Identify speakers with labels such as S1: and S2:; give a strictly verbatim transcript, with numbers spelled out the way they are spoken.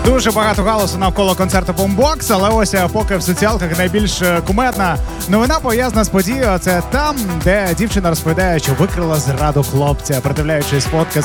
S1: Дуже багато галасу навколо концерту Boombox, але ось поки в соціалках найбільш кумедна новина пов'язана з подією. Це там, де дівчина розповідає, що викрила зраду хлопця, придивляючись фотки